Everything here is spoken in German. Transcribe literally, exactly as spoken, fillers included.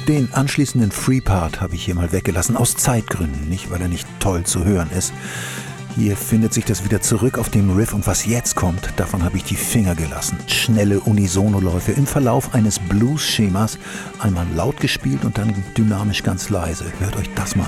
Den anschließenden Free-Part habe ich hier mal weggelassen, aus Zeitgründen, nicht weil er nicht toll zu hören ist. Hier findet sich das wieder zurück auf dem Riff und was jetzt kommt, davon habe ich die Finger gelassen. Schnelle Unisono-Läufe im Verlauf eines Blues-Schemas, einmal laut gespielt und dann dynamisch ganz leise. Hört euch das mal